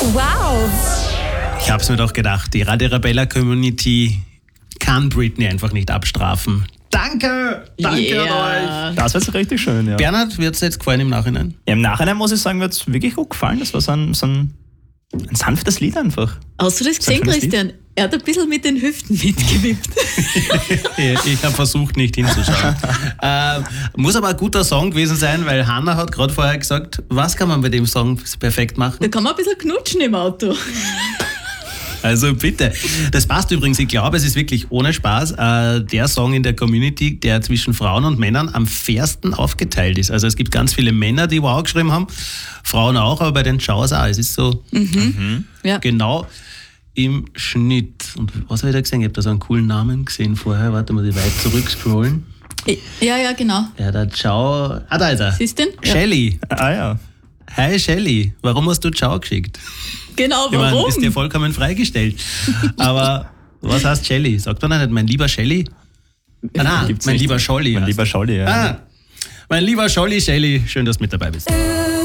Wow. Ich hab's mir doch gedacht, die Radio Arabella Community kann Britney einfach nicht abstrafen. Danke an euch. Das war jetzt richtig schön, ja. Bernhard, wird's jetzt gefallen im Nachhinein? Ja, im Nachhinein muss ich sagen, wird es wirklich gut gefallen. Das war so ein sanftes Lied einfach. Hast du das gesehen, Christian? Er hat ein bisschen mit den Hüften mitgewippt. Ich habe versucht, nicht hinzuschauen. Muss aber ein guter Song gewesen sein, weil Hanna hat gerade vorher gesagt, was kann man bei dem Song perfekt machen? Da kann man ein bisschen knutschen im Auto. Also bitte. Das passt übrigens, ich glaube, es ist wirklich ohne Spaß der Song in der Community, der zwischen Frauen und Männern am fairsten aufgeteilt ist. Also es gibt ganz viele Männer, die Wow geschrieben haben, Frauen auch, aber bei den Schauers auch. Es ist so Ja. genau im Schnitt. Und was habe ich da gesehen? Ich habe da so einen coolen Namen gesehen vorher. Warte mal, die weit zurückscrollen. Ja, genau. Ja, der Ciao. Ah, da ist er. Siehst du den? Ja. Shelly. Ah ja. Hi Shelly, warum hast du Ciao geschickt? Genau, Ich meine, warum? ist dir vollkommen freigestellt. Aber was heißt Shelly? Sagt man nicht, mein lieber Shelly? Nein, Gibt's mein nicht. lieber Scholli. Mein lieber Scholli, ja. Mein lieber Scholli, Shelly, schön, dass du mit dabei bist.